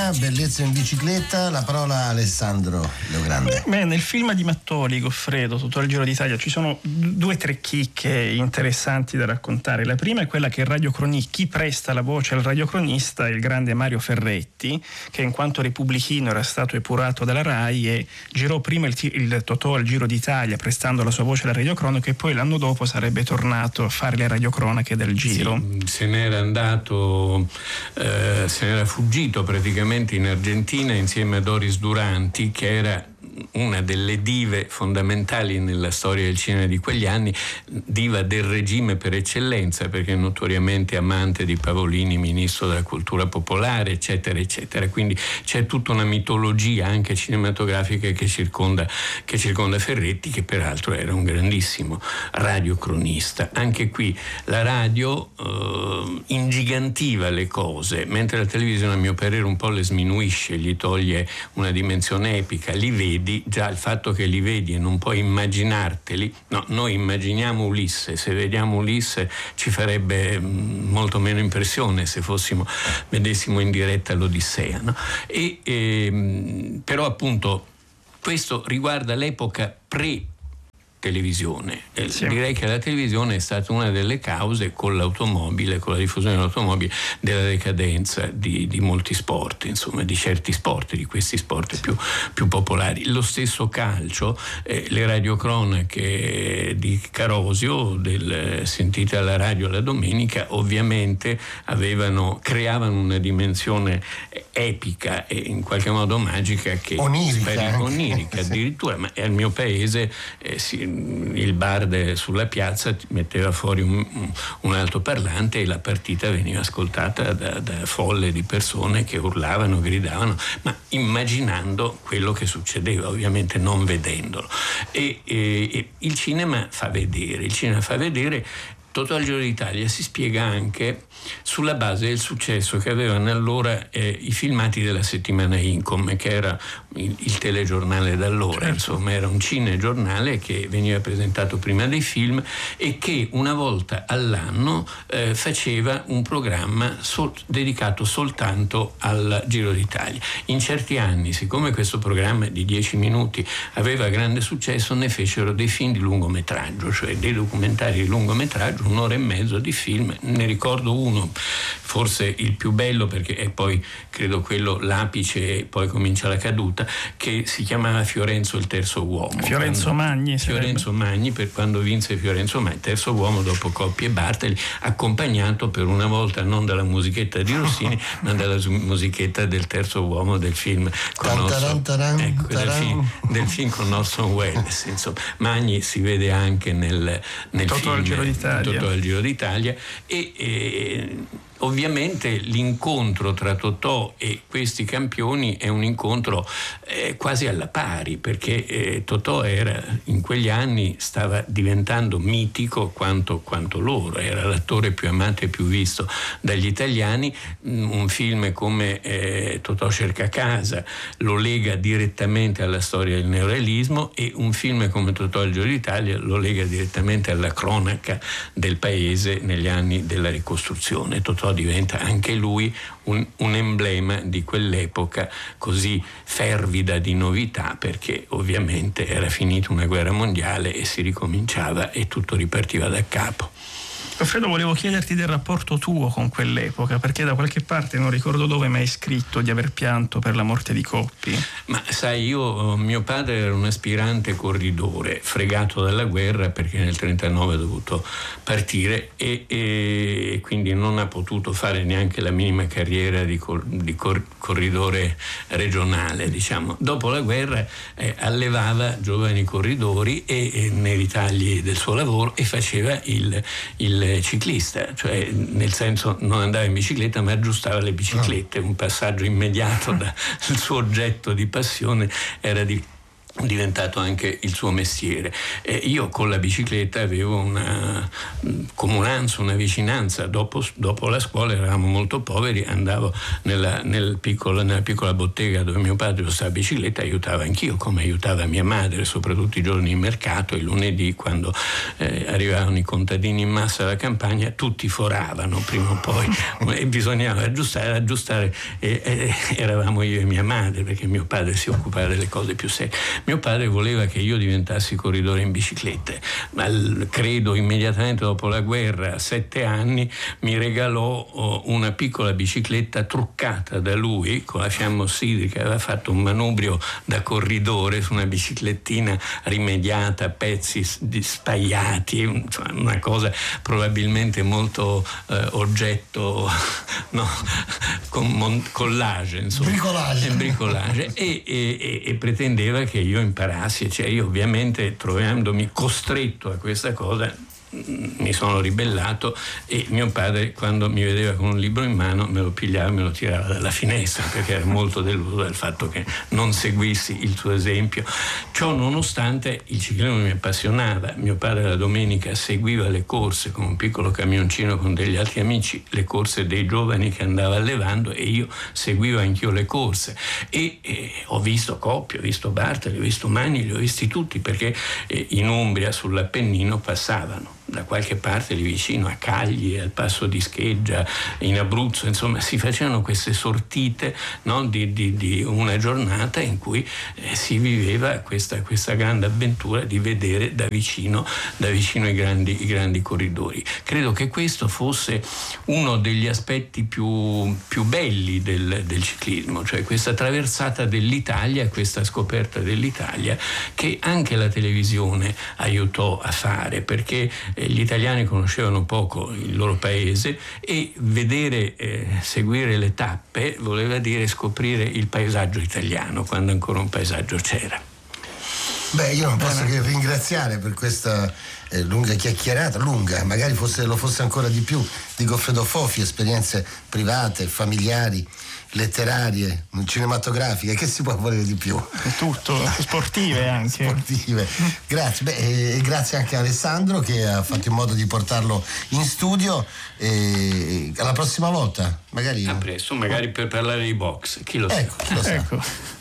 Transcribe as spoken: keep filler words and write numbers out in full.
Cinema, bellezza in bicicletta, la parola a Alessandro Leogrande. Beh, nel film di Mattoli, Goffredo, tutto il Giro d'Italia, ci sono due o tre chicche interessanti da raccontare. La prima è quella che il radiocronista, chi presta la voce al radiocronista è il grande Mario Ferretti, che in quanto repubblichino era stato epurato dalla RAI e girò prima il, il Totò al Giro d'Italia prestando la sua voce alla radiocronaca e poi l'anno dopo sarebbe tornato a fare le radiocronache del Giro. Sì, se n'era andato, eh, se n'era fuggito praticamente in Argentina insieme a Doris Duranti, che era una delle dive fondamentali nella storia del cinema di quegli anni, diva del regime per eccellenza, perché è notoriamente amante di Pavolini, ministro della cultura popolare, eccetera, eccetera. Quindi c'è tutta una mitologia anche cinematografica che circonda, che circonda Ferretti, che peraltro era un grandissimo radiocronista. Anche qui la radio eh, ingigantiva le cose, mentre la televisione a mio parere un po' le sminuisce, gli toglie una dimensione epica. Li vedi, già il fatto che li vedi e non puoi immaginarteli, no, noi immaginiamo Ulisse, se vediamo Ulisse ci farebbe molto meno impressione se fossimo, vedessimo in diretta l'Odissea, no? E, e, però appunto questo riguarda l'epoca pre televisione. Eh, sì. Direi che la televisione è stata una delle cause, con l'automobile, con la diffusione dell'automobile, della decadenza di, di molti sport, insomma, di certi sport, di questi sport più, più popolari. Lo stesso calcio, eh, le radiocronache di Carosio, del, sentite alla radio la domenica, ovviamente avevano, creavano una dimensione epica e in qualche modo magica, che onirica, speri, onirica addirittura, ma al mio paese eh, si il bar sulla piazza metteva fuori un, un altoparlante e la partita veniva ascoltata da, da folle di persone che urlavano, gridavano, ma immaginando quello che succedeva, ovviamente non vedendolo. E, e, e il cinema fa vedere, il cinema fa vedere. Totò al Giro d'Italia si spiega anche sulla base del successo che avevano allora eh, i filmati della settimana Incom, che era il, il telegiornale d'allora, certo. Insomma era un cinegiornale che veniva presentato prima dei film e che una volta all'anno eh, faceva un programma sol- dedicato soltanto al Giro d'Italia. In certi anni, siccome questo programma di dieci minuti aveva grande successo, ne fecero dei film di lungometraggio, cioè dei documentari di lungometraggio, un'ora e mezzo di film. Ne ricordo uno, forse il più bello, perché è poi credo quello l'apice e poi comincia la caduta, che si chiamava Fiorenzo il terzo uomo. Fiorenzo quando, Magni Fiorenzo sarebbe. Magni, per quando vinse Fiorenzo Magni, terzo uomo dopo Coppi e Bartali, accompagnato per una volta non dalla musichetta di Rossini ma dalla musichetta del terzo uomo del film con Orson, ecco, del, film, del film con Orson Welles. Insomma, Magni si vede anche nel, nel Totò film al Giro d'Italia. Totò al Giro d'Italia e, e ovviamente l'incontro tra Totò e questi campioni è un incontro eh, quasi alla pari, perché eh, Totò era in quegli anni stava diventando mitico quanto, quanto loro, era l'attore più amato e più visto dagli italiani. Un film come eh, Totò cerca casa lo lega direttamente alla storia del neorealismo e un film come Totò al Giro d'Italia lo lega direttamente alla cronaca del paese negli anni della ricostruzione. Totò diventa anche lui un, un emblema di quell'epoca così fervida di novità, perché ovviamente era finita una guerra mondiale e si ricominciava e tutto ripartiva da capo. Alfredo, volevo chiederti del rapporto tuo con quell'epoca, perché da qualche parte, non ricordo dove, mi hai scritto di aver pianto per la morte di Coppi. Ma sai, io, mio padre era un aspirante corridore, fregato dalla guerra perché nel trentanove ha dovuto partire e, e quindi non ha potuto fare neanche la minima carriera di, cor, di cor, corridore regionale, diciamo. Dopo la guerra eh, allevava giovani corridori e, e nei ritagli del suo lavoro e faceva il, il ciclista, cioè nel senso non andava in bicicletta ma aggiustava le biciclette, un passaggio immediato dal suo oggetto di passione era di diventato anche il suo mestiere. E io con la bicicletta avevo una comunanza, una vicinanza. Dopo, dopo la scuola eravamo molto poveri, andavo nella, nel piccolo, nella piccola bottega dove mio padre usava la bicicletta, aiutavo anch'io, come aiutava mia madre, soprattutto i giorni di mercato, il lunedì, quando eh, arrivavano i contadini in massa alla campagna, tutti foravano prima o poi e bisognava aggiustare, aggiustare e, e eravamo io e mia madre, perché mio padre si occupava delle cose più serie. Mio padre voleva che io diventassi corridore in biciclette, ma credo immediatamente dopo la guerra, a sette anni, mi regalò una piccola bicicletta truccata da lui con la fiamma ossidrica. Aveva fatto un manubrio da corridore su una biciclettina rimediata a pezzi spaiati, insomma, una cosa probabilmente molto eh, oggetto, no, con mon- collage, insomma, bricolage, bricolage e, e, e pretendeva che io imparassi, cioè io ovviamente trovandomi costretto a questa cosa mi sono ribellato e mio padre, quando mi vedeva con un libro in mano, me lo pigliava e me lo tirava dalla finestra, perché era molto deluso dal fatto che non seguissi il suo esempio. Ciò nonostante il ciclismo mi appassionava. Mio padre la domenica seguiva le corse con un piccolo camioncino con degli altri amici, le corse dei giovani che andava allevando, e io seguivo anch'io le corse e, e ho visto Coppi, ho visto Bartali, ho visto Magni, li ho visti tutti, perché eh, in Umbria sull'Appennino passavano da qualche parte lì vicino a Cagli, al Passo di Scheggia, in Abruzzo, insomma si facevano queste sortite, no, di, di, di una giornata in cui eh, si viveva questa, questa grande avventura di vedere da vicino, da vicino i grandi, i grandi corridori. Credo che questo fosse uno degli aspetti più, più belli del, del ciclismo, cioè questa traversata dell'Italia, questa scoperta dell'Italia che anche la televisione aiutò a fare, perché gli italiani conoscevano poco il loro paese e vedere, eh, seguire le tappe voleva dire scoprire il paesaggio italiano, quando ancora un paesaggio c'era. Beh, io non posso che ringraziare per questa eh, lunga chiacchierata, lunga, magari fosse, lo fosse ancora di più, di Goffredo Fofi, esperienze private, familiari, letterarie, cinematografiche, che si può volere di più? Tutto, sportive anche. Sportive. Grazie. Beh, e grazie anche a Alessandro che ha fatto in modo di portarlo in studio. E alla prossima volta, magari. A presto, magari per parlare di box, chi lo sa. Ecco, chi lo sa. Ecco.